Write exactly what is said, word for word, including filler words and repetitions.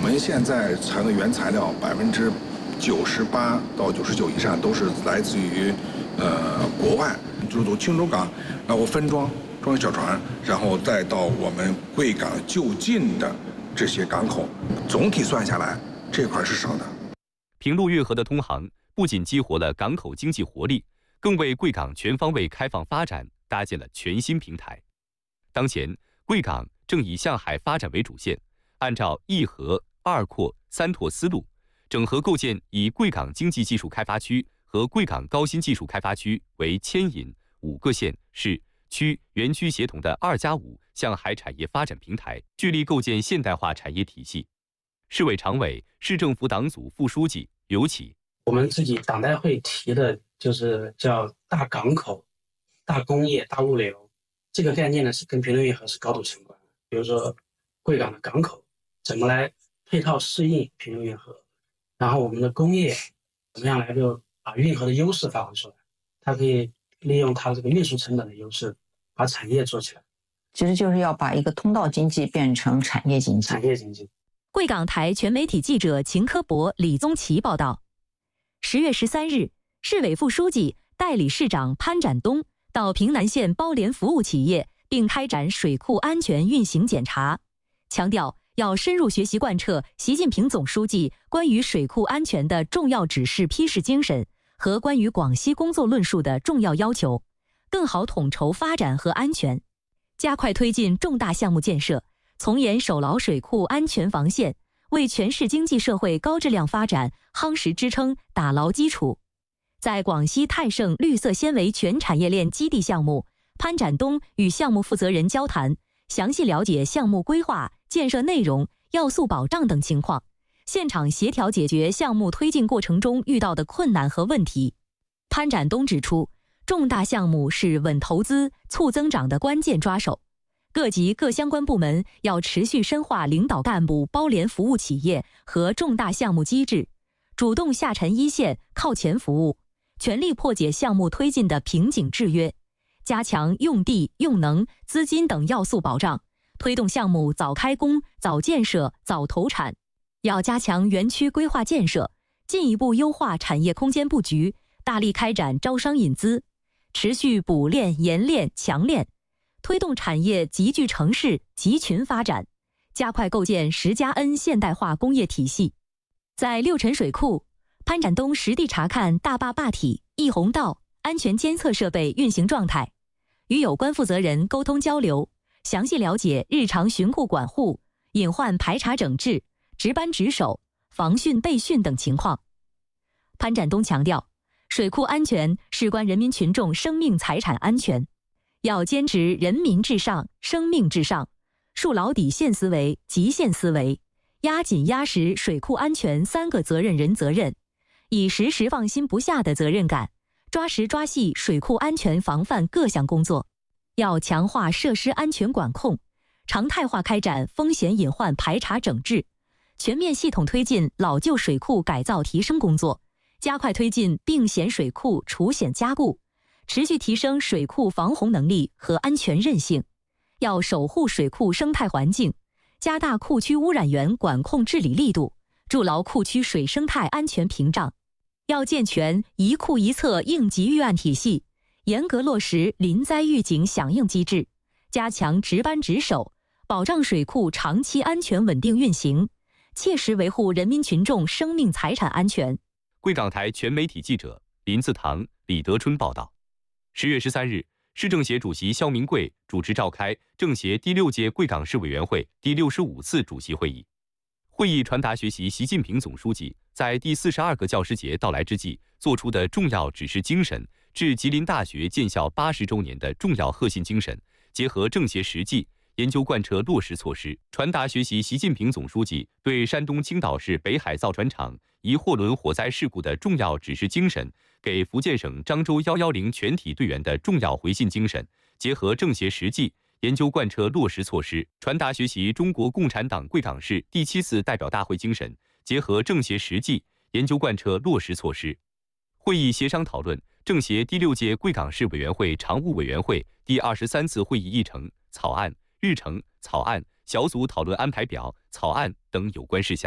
们现在采用的原材料百分之九十八到九十九以上都是来自于呃国外，就是从青州港，然后分装装小船，然后再到我们贵港就近的这些港口，总体算下来这块是少的。 平陆运河的通航不仅激活了港口经济活力，更为贵港全方位开放发展搭建了全新平台。当前，贵港正以向海发展为主线，按照一核、二扩、三拓思路，整合构建以贵港经济技术开发区和贵港高新技术开发区为牵引五个县市区园区协同的二加五向海产业发展平台，聚力构建现代化产业体系。市委常委、市政府党组副书记刘启， 我们自己党代会提的就是叫大港口、大工业、大物流，这个概念呢是跟平陆运河是高度相关的。比如说贵港的港口怎么来配套适应平陆运河，然后我们的工业怎么样来就把运河的优势发挥出来，它可以利用它这个运输成本的优势，把产业做起来。 其实就是要把一个通道经济变成产业经济。 产业经济。 贵港台全媒体记者秦科博、李宗奇报道。十月十三日，市委副书记、代理市长潘展东到平南县包联服务企业，并开展水库安全运行检查，强调要深入学习贯彻习近平总书记关于水库安全的重要指示批示精神和关于广西工作论述的重要要求，更好统筹发展和安全，加快推进重大项目建设，从严守牢水库安全防线，为全市经济社会高质量发展夯实支撑、打牢基础。在广西泰盛绿色纤维全产业链基地项目，潘展东与项目负责人交谈，详细了解项目规划、建设内容、要素保障等情况，现场协调解决项目推进过程中遇到的困难和问题。潘展东指出，重大项目是稳投资、促增长的关键抓手，各级各相关部门要持续深化领导干部包联服务企业和重大项目机制，主动下沉一线、靠前服务，全力破解项目推进的瓶颈制约，加强用地、用能、资金等要素保障，推动项目早开工、早建设、早投产。要加强园区规划建设，进一步优化产业空间布局，大力开展招商引资，持续补练、研练、强练，推动产业集聚城市、集群发展，加快构建十加 N 现代化工业体系。在六陈水库，潘展东实地查看大坝坝体、溢洪道、安全监测设备运行状态，与有关负责人沟通交流，详细了解日常巡库管护、隐患排查整治、值班值守、防汛备汛等情况。潘展东强调，水库安全事关人民群众生命财产安全，要坚持人民至上、生命至上，树牢底线思维、极限思维，压紧压实水库安全三个责任人责任，以时时放心不下的责任感，抓实抓细水库安全防范各项工作。要强化设施安全管控，常态化开展风险隐患排查整治，全面系统推进老旧水库改造提升工作，加快推进并险水库除险加固，持续提升水库防洪能力和安全韧性。要守护水库生态环境，加大库区污染源管控治理力度，筑牢库区水生态安全屏障。要健全一库一测应急预案体系，严格落实临灾预警响应机制，加强值班值守，保障水库长期安全稳定运行，切实维护人民群众生命财产安全。 贵港台全媒体记者林自堂、李德春报道。十月十三日，市政协主席肖明贵主持召开政协第六届贵港市委员会第六十五次主席会议。会议传达学习习近平总书记在第四十二个教师节到来之际作出的重要指示精神，致吉林大学建校八十周年的重要核心精神，结合政协实际，研究贯彻落实措施，传达学习习近平总书记对山东青岛市北海造船厂一货轮火灾事故的重要指示精神，给福建省漳州一一零全体队员的重要回信精神，结合政协实际，研究贯彻落实措施，传达学习中国共产党贵港市第七次代表大会精神，结合政协实际，研究贯彻落实措施。会议协商讨论政协第六届贵港市委员会常务委员会第二十三次会议议程、草案、日程、草案、小组讨论安排表、草案等有关事项。